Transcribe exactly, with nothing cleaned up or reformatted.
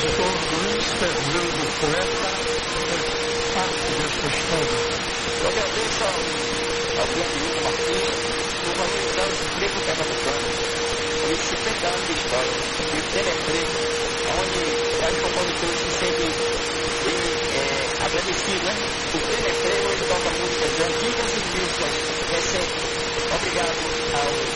compositor Luiz Fernando Poeta é parte dessa história. Eu agradeço ao, ao grande Hildo Martins por valorizar o emprego pernambucano, por esses cinquenta anos de história, e o Teleemprego, onde os compositores se sentem é, agradecidos, né? O Teleemprego, ele toca músicas antigas e músicas recentes. Obrigado ao